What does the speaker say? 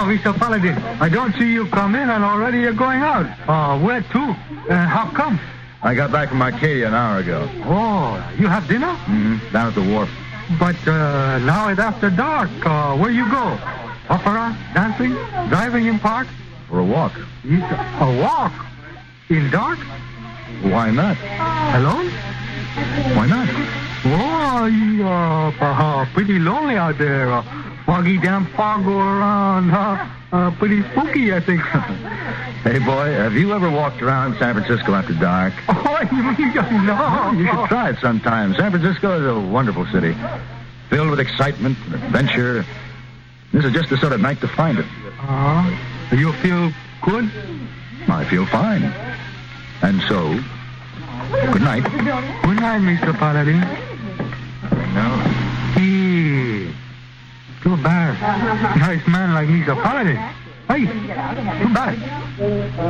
Oh, Mr. Paladin, I don't see you come in and already you're going out. Where to? How come? I got back from Arcadia an hour ago. Oh, you have dinner? Mm-hmm. Down at the wharf. But now it's after dark. Where you go? Opera, dancing, driving in park? For a walk. A walk? In dark? Why not? Alone? Why not? Oh, you're pretty lonely out there. Foggy, damn fog go around. Pretty spooky, I think. Hey, boy, have you ever walked around San Francisco after dark? Oh, you don't know. You should try it sometime. San Francisco is a wonderful city, filled with excitement and adventure. This is just the sort of night to find it. You feel good? I feel fine. And so, good night. Good night, Mr. Paladin. No. Too bad. Nice man like Mr. Paladin. Hey, too bad.